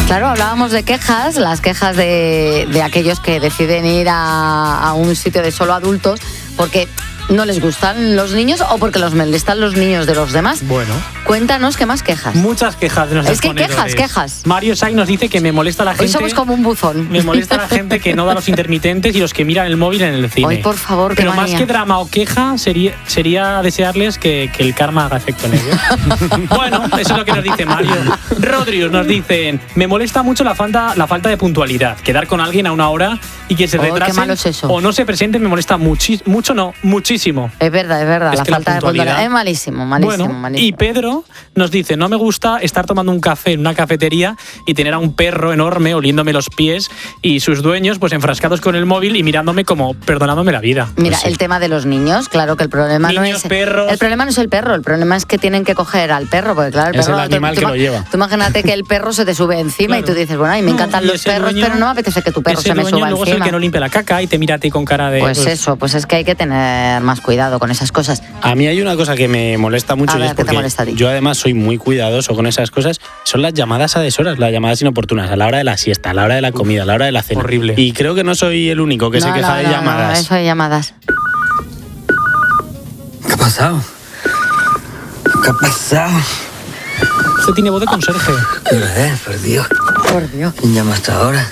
Claro, hablábamos de quejas, las quejas de aquellos que deciden ir a un sitio de solo adultos porque no les gustan los niños o porque los molestan los niños de los demás. Bueno. Cuéntanos qué más quejas. Muchas quejas de nuestros Es que quejas. Mario Sai nos dice que me molesta la gente. Hoy somos como un buzón. Me molesta la gente que no da los intermitentes y los que miran el móvil en el cine. Hoy, por favor, qué Pero manía. más que drama o queja, sería desearles que el karma haga efecto en ellos. Bueno, eso es lo que nos dice Mario. Rodrius nos dicen, me molesta mucho la falta de puntualidad. Quedar con alguien a una hora y que se retrasen qué malo es eso. o no se presenten me molesta muchísimo. Es verdad, Es la que la falta de puntualidad es malísimo. Bueno, y Pedro nos dice, no me gusta estar tomando un café en una cafetería y tener a un perro enorme oliéndome los pies y sus dueños pues enfrascados con el móvil y mirándome como perdonándome la vida. Mira, Pues sí. El tema de los niños, claro que el problema no es perros. El problema no es el perro, el problema es que tienen que coger al perro, porque claro, el Es perro el animal que lo lleva. Tú imagínate que el perro se te sube encima y tú dices, bueno, ay, me encantan los perros, pero no me apetece que tu perro se me suba luego es el encima. que no limpia la caca y te mira a ti con cara de... Pues eso, pues es que hay que tener más cuidado con esas cosas. A mí hay una cosa que me molesta mucho A ver, y es ¿qué te porque molesta a ti? yo además soy muy cuidadoso con esas cosas. Son las llamadas a deshoras, las llamadas inoportunas, a la hora de la siesta, a la hora de la comida, a la hora de la cena. Horrible. Y creo que no soy el único que se queja de llamadas. No, eso de llamadas. ¿Qué ha pasado? ¿Qué ha pasado? Usted tiene voz de conserje. ¿Qué hora es? Por Dios. Por Dios. ¿Quién llama hasta ahora?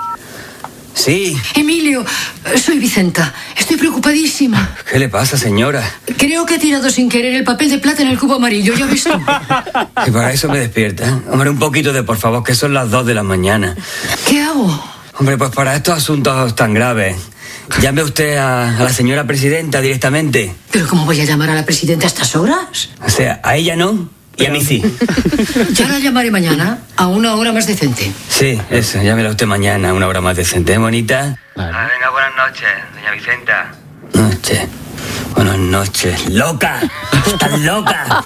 Sí. Emilio, soy Vicenta. Estoy preocupadísima. ¿Qué le pasa, señora? Creo que he tirado sin querer el papel de plata en el cubo amarillo, ¿ya ves tú? Y para eso me despierta. Hombre, un poquito de por favor, que son las 2 de la mañana. ¿Qué hago? Hombre, pues para estos asuntos tan graves, llame usted a la señora presidenta directamente. ¿Pero cómo voy a llamar a la presidenta a estas horas? O sea, a ella no y a mí sí. Ya la llamaré mañana, a una hora más decente. Sí, eso, llámela usted mañana a una hora más decente, ¿eh, bonita? Vale. Venga, buenas noches, doña Vicenta. Noche. Buenas noches. ¡Loca! ¡Estás loca!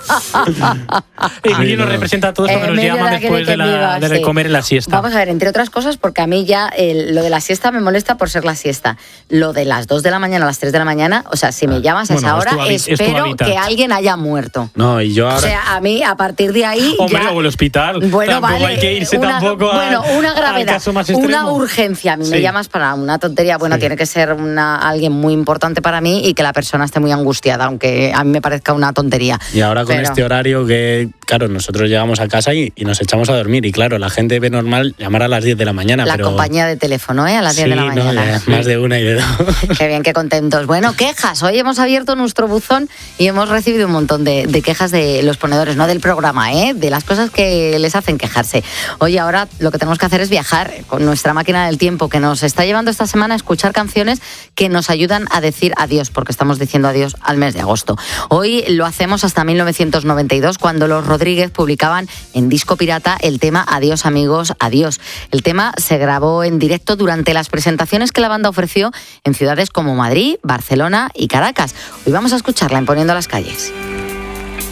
Emilio nos representa a todos cuando nos Emilio llaman la después quiere que viva, de sí. comer en la siesta. Vamos a ver, entre otras cosas, porque a mí ya lo de la siesta me molesta por ser la siesta. Lo de las 2 de la mañana a las 3 de la mañana, o sea, si me llamas a esa Bueno, hora, es tu espero hábitat. que alguien haya muerto. No, y yo O ahora... sea, a mí, a partir de ahí. Hombre, ya, o el hospital. Bueno, tampoco vale. hay que irse una, tampoco bueno, una al gravedad, caso más una extremo. urgencia. A mí me Sí. llamas para una tontería. Bueno, Sí. tiene que ser alguien muy importante para mí y que la persona esté muy angustiada, aunque a mí me parezca una tontería. Y ahora con Pero- este horario que, claro, nosotros llegamos a casa y nos echamos a dormir. Y claro, la gente ve normal llamar a las 10 de la mañana. La pero... compañía de teléfono, a las 10 de la Sí, mañana. no, ya, más de una y de 2. Qué bien, qué contentos. Bueno, quejas. Hoy hemos abierto nuestro buzón y hemos recibido un montón de quejas de los ponedores, no del programa, de las cosas que les hacen quejarse. Hoy ahora lo que tenemos que hacer es viajar con nuestra máquina del tiempo que nos está llevando esta semana a escuchar canciones que nos ayudan a decir adiós, porque estamos diciendo adiós al mes de agosto. Hoy lo hacemos hasta 1992, cuando los Rodríguez publicaban en disco pirata el tema Adiós amigos, adiós. El tema se grabó en directo durante las presentaciones que la banda ofreció en ciudades como Madrid, Barcelona y Caracas. Hoy vamos a escucharla en Poniendo las calles.